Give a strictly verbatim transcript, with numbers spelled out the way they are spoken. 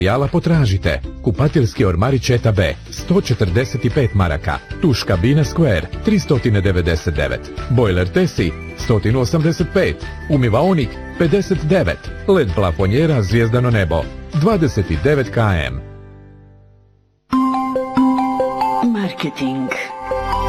Jala potražite. Kupateljski ormari Četa B sto četrdeset pet maraka. Tuš kabina Square tristo devedeset devet. Bojler Tesi sto osamdeset pet. Umivaonik pedeset devet. L E D plafonjera Zvijezdano nebo dvadeset devet kilometara. Marketing.